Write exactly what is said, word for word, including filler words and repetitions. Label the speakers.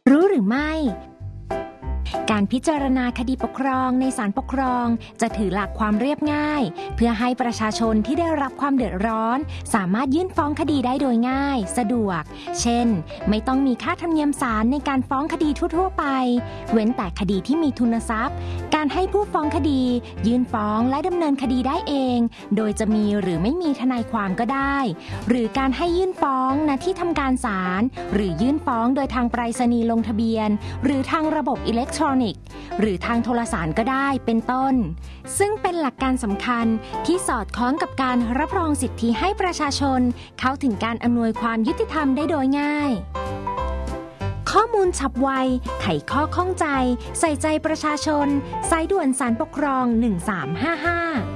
Speaker 1: รู้หรือไม่การพิจารณาคดีปกครองในศาลปกครองจะถือหลักความเรียบง่ายเพื่อให้ประชาชนที่ได้รับความเดือดร้อนสามารถยื่นฟ้องคดีได้โดยง่ายสะดวกเช่นไม่ต้องมีค่าธรรมเนียมศาลในการฟ้องคดีทั่วๆไปเว้นแต่คดีที่มีทุนทรัพย์การให้ผู้ฟ้องคดียื่นฟ้องและดำเนินคดีได้เองโดยจะมีหรือไม่มีทนายความก็ได้หรือการให้ยื่นฟ้องณที่ทำการศาลหรือยื่นฟ้องโดยทางไปรษณีย์ลงทะเบียนหรือทางระบบอิเล็กทรอนิกส์หรือทางโทรสารก็ได้เป็นต้นซึ่งเป็นหลักการสำคัญที่สอดคล้องกับการรับรองสิทธิให้ประชาชนเข้าถึงการอำนวยความยุติธรรมได้โดยง่ายข้อมูลฉับไวไขข้อข้องใจใส่ใจประชาชนสายด่วนศาลปกครองหนึ่งสามห้าห้า